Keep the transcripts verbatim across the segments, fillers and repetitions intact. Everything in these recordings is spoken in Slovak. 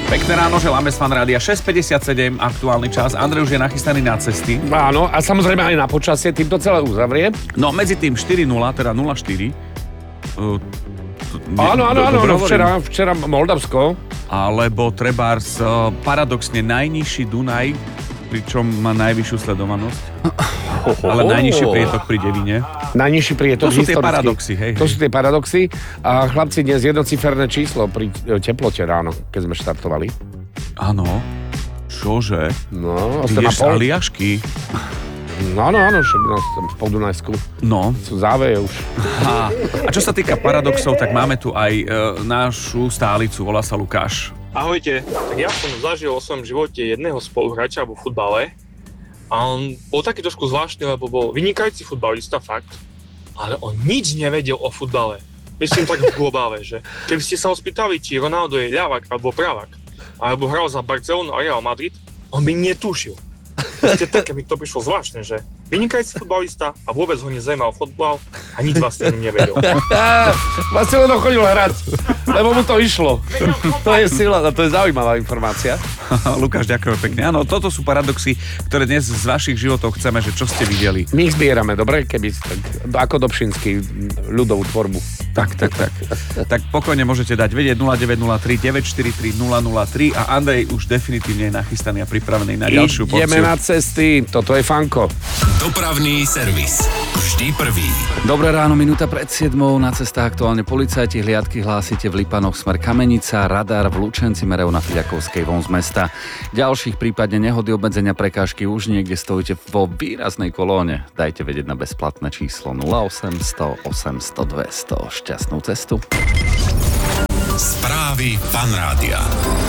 Pekné ráno, želáme z Fan Rádia šesť päťdesiatsedem, aktuálny čas. Andrej už je nachystaný na cesty. Áno, a samozrejme aj na počasie, tým to celé uzavrie. No, medzi tým štyri nula, teda nula štyri. Uh, áno, áno, áno, no, včera, včera Moldavsko. Alebo trebárs uh, paradoxne najnižší Dunaj, pričom má najvyššiu sledovanosť. Ale najnižší prietok pri Devine. Najnižší prietok To sú historický. tie paradoxy, hej, hej. To sú tie paradoxy. A chlapci, dnes jednociferné číslo pri teplote ráno, keď sme štartovali. Áno. Čože? No, Ty ješ z Aliašky? No, áno, áno, však nás tam v Podunajsku. No. Sú záveje už. Aha. A čo sa týka paradoxov, tak máme tu aj e, našu stálicu, volá sa Lukáš. Ahojte, tak ja som zažil o svojom živote jedného spoluhráča vo futbale a on bol taký trošku zvláštny, lebo bol vynikajúci futbalista, fakt, ale on nič nevedel o futbale. Myslím tak v globále, že keby ste sa ho spýtali, či Ronaldo je ľavák alebo pravák, alebo hral za Barcelonu a Real Madrid, on by netušil. Proste také mi to prišlo zvláštne, že vynikajúci futbalista a vôbec ho nezaujímal futbal a nič vlastne nevedel. Vlastne len chodil hrať, lebo mu to išlo. To je sila, to je zaujímavá informácia. Lukáš, ďakujem pekne. Áno, toto sú paradoxy, ktoré dnes z vašich životov chceme, že čo ste videli. My ich zbierame, dobre? Keby tak, ako Dobšinský, ľudovú tvorbu. Tak, tak, tak. Tak pokojne môžete dať vedieť nula deväť nula tri deväť štyri tri nula nula tri a Andrej už definitívne je nachystaný a pripravený na ďalšiu porciu. Ideme na cesty, toto je Fanko. Dopravný servis. Vždy prvý. Dobré ráno, minúta pred siedmou. Na cestách aktuálne policajti hliadky hlásite v Lipanoch smer Kamenica, radar v Lučenci merejú na Fiďakovskej von z mesta. Ďalších prípadne nehody, obmedzenia, prekážky už niekde stojíte vo výraznej kolóne. Dajte vedieť na bezplatné číslo nula osemsto osemsto dvesto. Šťastnú cestu. Správy Fan Rádia.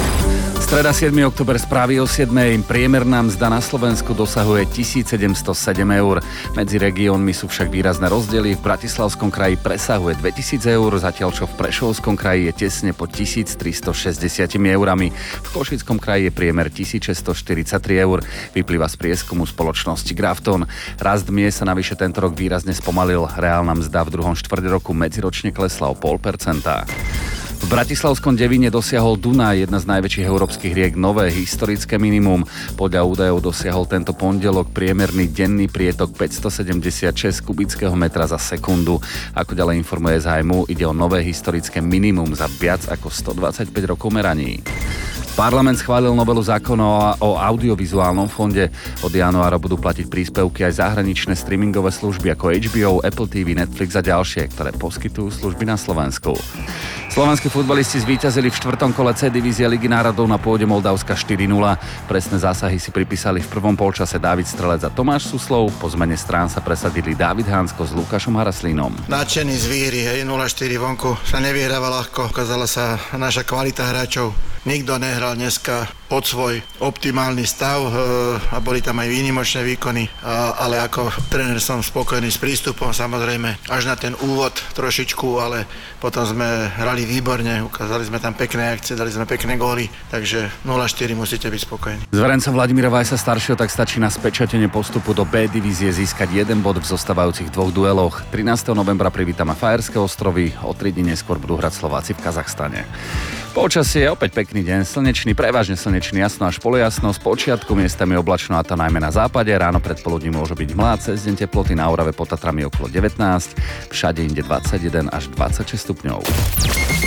Streda siedmeho október, správy o siedmej. Priemerná mzda na Slovensku dosahuje tisícsedemstosedem eur. Medzi regiónmi sú však výrazné rozdiely. V Bratislavskom kraji presahuje dvetisíc eur, zatiaľ čo v Prešovskom kraji je tesne pod tisíctristošesťdesiat eurami. V Košickom kraji je priemer tisícšesťstoštyridsaťtri eur. Vyplýva z prieskumu spoločnosti Grafton. Rast miest sa navyše tento rok výrazne spomalil. Reálna mzda v druhom štvrť roku medziročne klesla o pol percenta. V Bratislavskom Devine dosiahol Dunaj, jedna z najväčších európskych riek, nové historické minimum. Podľa údajov dosiahol tento pondelok priemerný denný prietok päťstosedemdesiatšesť kubického metra za sekundu. Ako ďalej informuje es há em ú, ide o nové historické minimum za viac ako stodvadsaťpäť rokov meraní. Parlament schválil novelu zákona o audiovizuálnom fonde. Od januára budú platiť príspevky aj zahraničné streamingové služby ako há bé ó, Apple té vé, Netflix a ďalšie, ktoré poskytujú služby na Slovensku. Slovenskí futbalisti zvíťazili v štvrtom kole C divízie Ligy národov na pôde Moldavska štyri nula. Presné zásahy si pripísali v prvom polčase Dávid Strelec a Tomáš Suslov. Po zmene strán sa presadili Dávid Hansko s Lukášom Haraslínom. Nadšený z výhry, hej, nula štyri vonku sa nevyhráva ľahko. Ukázala sa naša kvalita hráčov. Nikto nehral dneska pod svoj optimálny stav e, a boli tam aj výnimočné výkony, a, ale ako tréner som spokojný s prístupom, samozrejme až na ten úvod trošičku, ale potom sme hrali výborne, ukázali sme tam pekné akcie, dali sme pekné góly, takže nula štyri musíte byť spokojní. S verencom Vladimíra Vajsa staršieho tak stačí na spečatenie postupu do B divízie získať jeden bod v zostávajúcich dvoch dueloch. trinásteho novembra privítame Fajerské ostrovy, o tri dni neskôr budú hrať Slováci v Kazachstane. Počasie je opäť pekný deň, slnečný, prevažne slnečný, jasno až polojasno, z počiatku miestami oblačno a to najmä na západe, ráno predpoludní môže byť hmla, cez deň teploty na Orave pod Tatrami okolo devätnásť, všade inde dvadsaťjeden až dvadsaťšesť stupňov.